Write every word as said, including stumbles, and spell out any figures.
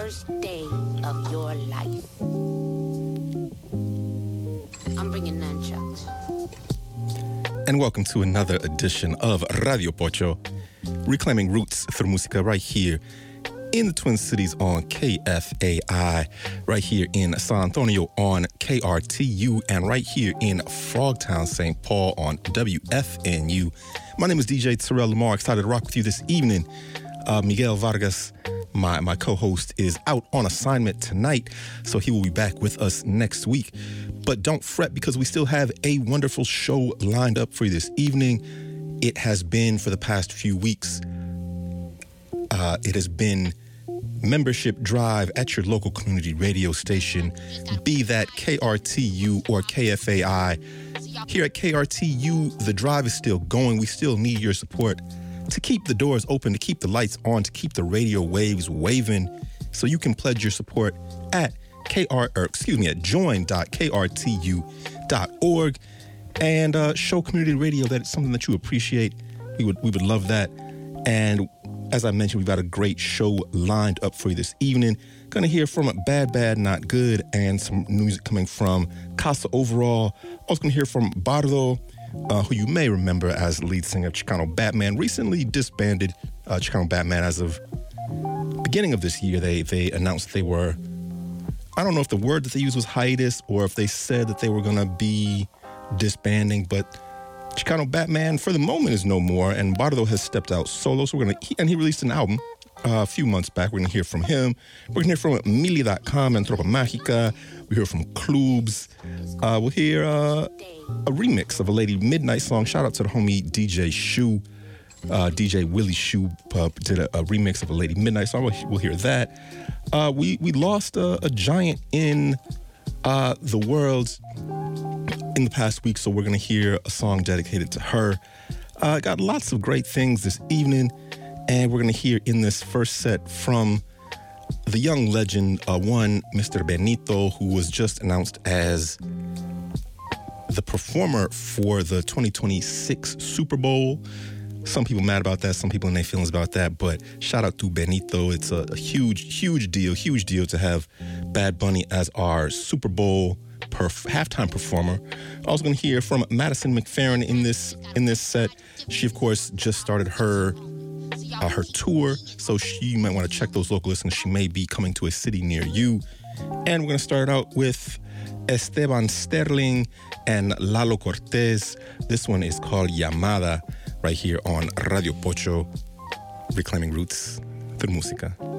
worst day of your life. I'm bringing nunchucks. And welcome to another edition of Radio Pocho, reclaiming roots through música right here in the Twin Cities on K F A I, right here in San Antonio on K R T U, and right here in Frogtown, Saint Paul on W F N U. My name is D J Terrell Lamar, excited to rock with you this evening. Uh, Miguel Vargas, my, my co-host, is out on assignment tonight, so he will be back with us next week. But don't fret, because we still have a wonderful show lined up for you this evening. It has been for the past few weeks. Uh, it has been membership drive at your local community radio station, be that K R T U or K F A I. Here at K R T U, the drive is still going. We still need your support to keep the doors open, to keep the lights on, to keep the radio waves waving. So you can pledge your support at K R, or excuse me, at join dot K R T U dot org and uh, show community radio that it's something that you appreciate. We would we would love that. And as I mentioned, we've got a great show lined up for you this evening. Going to hear from Bad Bad Not Good and some music coming from Casa Overall. Also going to hear from Bardo, uh, who you may remember as lead singer of Chicano Batman. Recently disbanded uh, Chicano Batman as of beginning of this year. They they announced they were, I don't know if the word that they used was hiatus or if they said that they were going to be disbanding, but Chicano Batman, for the moment, is no more, and Bardo has stepped out solo, so we're going to, and he released an album uh, a few months back. We're going to hear from him. We're going to hear from Mili dot com and Tropa Magica. We hear from Clubs. Uh, we'll hear uh, a remix of a Lady Midnight song. Shout out to the homie D J Shu. Uh, D J Willie Shu uh, did a, a remix of a Lady Midnight song. We'll, we'll hear that. Uh, we, we lost a, a giant in uh, the world in the past week, so we're going to hear a song dedicated to her. Uh, got lots of great things this evening, and we're going to hear in this first set from the young legend, uh, one, Mister Benito, who was just announced as the performer for the twenty twenty-six Super Bowl. Some people mad about that, some people in their feelings about that, but shout out to Benito. It's a, a huge, huge deal, huge deal to have Bad Bunny as our Super Bowl Perf- halftime performer. I was going to hear from Madison McFerrin in this in this set. She, of course, just started her uh, her tour, so she, you might want to check those local listeners. She may be coming to a city near you. And we're going to start out with Esteban Sterling and Lalo Cortez. This one is called Llamada, right here on Radio Pocho, reclaiming roots through música.